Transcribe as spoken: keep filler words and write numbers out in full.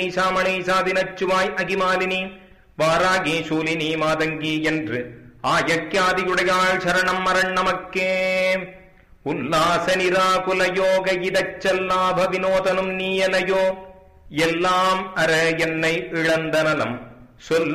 சாமணை சாதினச்சுவாய் அகிமாலினி வாராகி சூலினி மாதங்கி என்று ஆயக்கியாதியுடையாள் சரணம் மரண் நமக்கே. உல்லாச நிராகுல யோக இதச்சல்லாப வினோதனும் நீயலையோ எல்லாம் அற என்னை இழந்தனலம் சொல்